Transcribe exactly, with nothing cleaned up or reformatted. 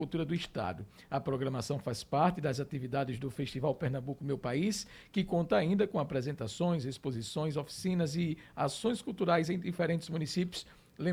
Cultura do Estado. A programação faz parte das atividades do Festival Pernambuco Meu País, que conta ainda com apresentações, exposições, oficinas e ações culturais em diferentes municípios